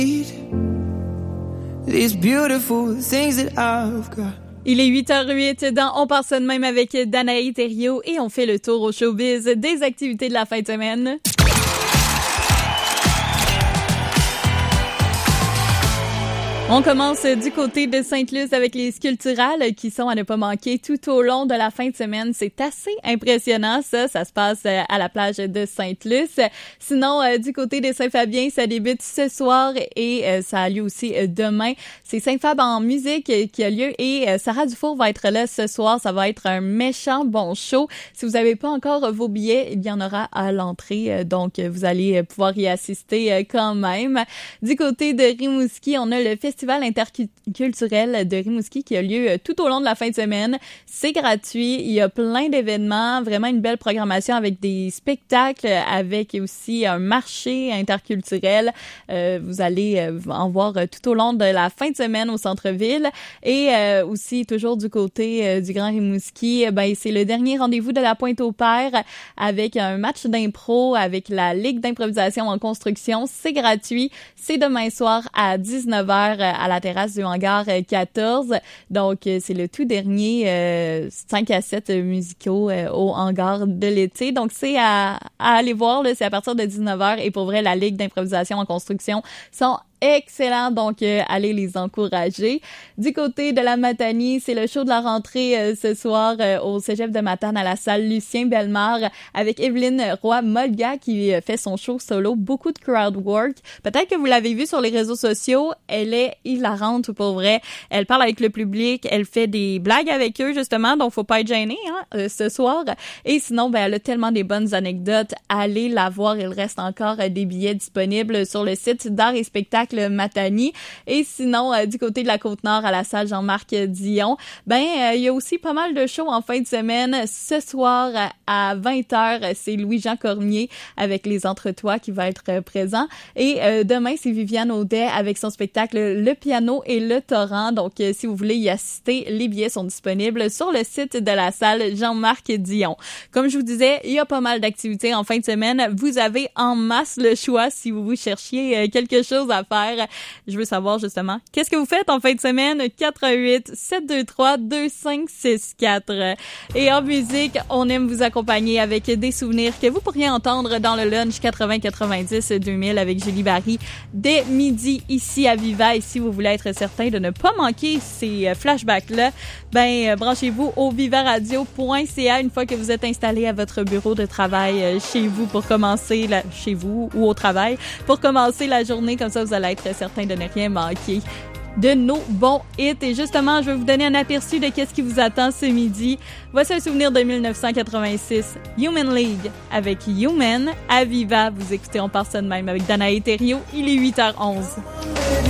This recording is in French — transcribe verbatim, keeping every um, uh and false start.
These beautiful things that I've got. Il est huit heures huit dans On part ça de même avec Danae Thériault et on fait le tour au showbiz des activités de la fin de semaine. On commence du côté de Sainte-Luce avec les Sculpturales qui sont à ne pas manquer tout au long de la fin de semaine. C'est assez impressionnant, ça. Ça se passe à la plage de Sainte-Luce. Sinon, du côté de Saint-Fabien, ça débute ce soir et ça a lieu aussi demain. C'est Saint-Fab en musique qui a lieu et Sarah Dufour va être là ce soir. Ça va être un méchant bon show. Si vous n'avez pas encore vos billets, il y en aura à l'entrée. Donc, vous allez pouvoir y assister quand même. Du côté de Rimouski, on a le festival Festival interculturel de Rimouski qui a lieu tout au long de la fin de semaine. C'est gratuit. Il y a plein d'événements. Vraiment une belle programmation avec des spectacles, avec aussi un marché interculturel. Euh, vous allez en voir tout au long de la fin de semaine au centre-ville. Et euh, aussi, toujours du côté euh, du Grand Rimouski, ben, c'est le dernier rendez-vous de la Pointe-au-Père avec un match d'impro avec la Ligue d'improvisation en construction. C'est gratuit. C'est demain soir à dix-neuf heures à la terrasse du hangar quatorze. Donc, c'est le tout dernier euh, cinq à sept musicaux euh, au hangar de l'été. Donc, c'est à, à aller voir, là, c'est à partir de dix-neuf heures. Et pour vrai, la Ligue d'improvisation en construction sont excellent, donc euh, allez les encourager. Du côté de la Matanie, c'est le show de la rentrée euh, ce soir euh, au Cégep de Matane à la salle Lucien Bellemare avec Evelyne Roy-Molga qui euh, fait son show solo, beaucoup de crowd work. Peut-être que vous l'avez vu sur les réseaux sociaux, elle est hilarante pour vrai. Elle parle avec le public, elle fait des blagues avec eux justement, donc faut pas être gêné hein, euh, ce soir. Et sinon, ben elle a tellement des bonnes anecdotes. Allez la voir, il reste encore euh, des billets disponibles sur le site d'art et spectacle le Matanie. Et sinon, euh, du côté de la Côte-Nord, à la salle Jean-Marc Dion, ben euh, il y a aussi pas mal de shows en fin de semaine. Ce soir, à vingt heures, c'est Louis-Jean Cormier avec Les Entretois qui va être euh, présent. Et euh, demain, c'est Viviane Audet avec son spectacle Le Piano et le Torrent. Donc, euh, si vous voulez y assister, les billets sont disponibles sur le site de la salle Jean-Marc Dion. Comme je vous disais, il y a pas mal d'activités en fin de semaine. Vous avez en masse le choix si vous vous cherchiez euh, quelque chose à faire. Je veux savoir justement, qu'est-ce que vous faites en fin de semaine? quatre un huit, sept deux trois, deux cinq six quatre. Et en musique, on aime vous accompagner avec des souvenirs que vous pourriez entendre dans le lunch quatre-vingts quatre-vingt-dix deux mille avec Julie Barry dès midi ici à Viva. Et si vous voulez être certain de ne pas manquer ces flashbacks-là, ben branchez-vous au vivaradio point c a une fois que vous êtes installé à votre bureau de travail chez vous pour commencer, la, chez vous ou au travail, pour commencer la journée. Comme ça, vous allez être certain de ne rien manquer de nos bons hits. Et justement, je vais vous donner un aperçu de qu'est-ce qui vous attend ce midi. Voici un souvenir de dix-neuf cent quatre-vingt-six, Human League avec Human à Viva. Vous écoutez On part ça de même avec Danae Thériault. Il est huit heures onze.